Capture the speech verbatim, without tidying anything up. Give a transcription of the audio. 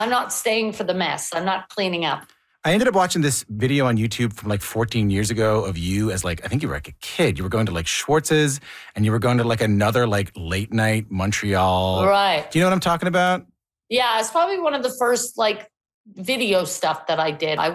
I'm not staying for the mess. I'm not cleaning up. I ended up watching this video on YouTube from like fourteen years ago of you as like, I think you were like a kid. You were going to like Schwartz's and you were going to like another like late night Montreal. Right. Do you know what I'm talking about? Yeah, it's probably one of the first like video stuff that I did. I